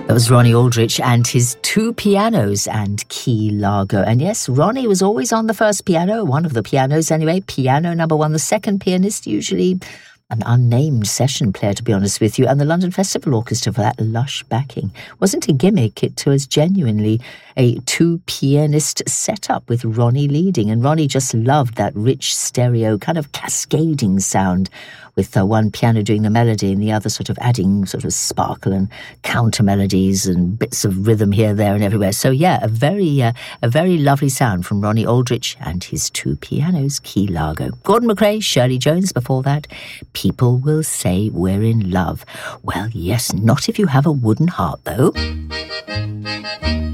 That was Ronnie Aldrich and his two pianos and Key Largo. And yes, Ronnie was always on the first piano, one of the pianos anyway, piano number one. The second pianist, usually an unnamed session player, to be honest with you, and the London Festival Orchestra for that lush backing. Wasn't a gimmick, it was genuinely a two-pianist setup with Ronnie leading, and Ronnie just loved that rich stereo kind of cascading sound with one piano doing the melody and the other sort of adding sort of sparkle and counter melodies and bits of rhythm here, there and everywhere. So yeah, a very lovely sound from Ronnie Aldrich and his two pianos, Key Largo. Gordon McRae, Shirley Jones before that. People will say we're in love. Well, yes, not if you have a wooden heart, though.